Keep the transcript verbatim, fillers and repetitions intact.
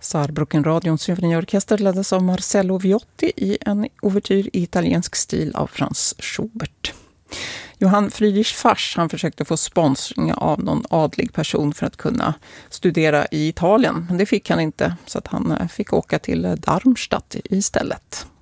Saarbrücken-radions symfoniorkester leddes av Marcello Viotti i en ouvertyr i italiensk stil av Franz Schubert. Johann Friedrich Fasch, han försökte få sponsring av någon adlig person för att kunna studera i Italien. Men det fick han inte, så att han fick åka till Darmstadt istället.